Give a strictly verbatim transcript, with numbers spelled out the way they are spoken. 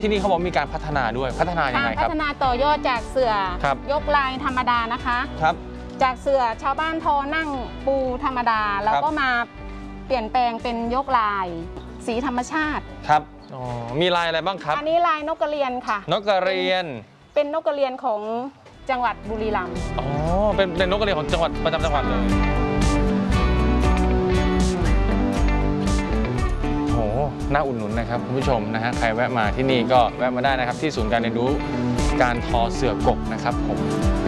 ที่นี่เขาบอกมีการพัฒนาด้วยพัฒนายังไงครับพัฒนาต่อยอดจากเสื่อยกลายธรรมดานะคะครับจากเสื่อชาวบ้านทอนั่งปูธรรมดาแล้วก็มาเปลี่ยนแปลงเป็นยกลายสีธรรมชาติครับอ๋อมีลายอะไรบ้างครับอันนี้ลายนกกระเรียนค่ะนกกระเรียนเป็นนกกระเรียนของจังหวัดบุรีรัมย์อ๋อเป็นเป็นนกกระเรียนของจังหวัดประจำจังหวัดเลยโหน่าอุดหนุนนะครับคุณผู้ชมนะฮะใครแวะมาที่นี่ก็แวะมาได้นะครับที่ศูนย์การเรียนรู้การทอเสือกกนะครับผม